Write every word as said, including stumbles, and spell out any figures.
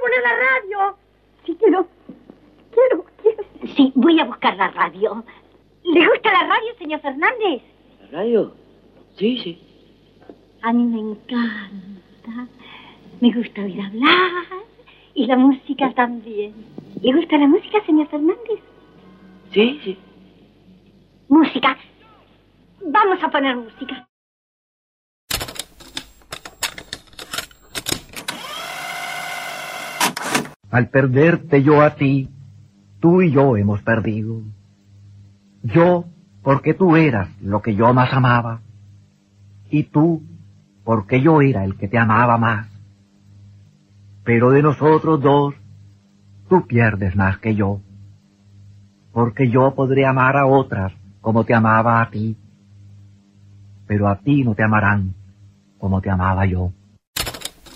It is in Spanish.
poner la radio. Sí, quiero. Quiero, quiero. Sí, voy a buscar la radio. ¿Le gusta la radio, señor Fernández? ¿La radio? Sí, sí. A mí me encanta. Me gusta oír hablar. Y la música también. ¿Le gusta la música, señor Fernández? Sí, sí. Música. Vamos a poner música. Al perderte yo a ti, tú y yo hemos perdido. Yo, porque tú eras lo que yo más amaba. Y tú, porque yo era el que te amaba más. Pero de nosotros dos, tú pierdes más que yo. Porque yo podré amar a otras como te amaba a ti. Pero a ti no te amarán como te amaba yo.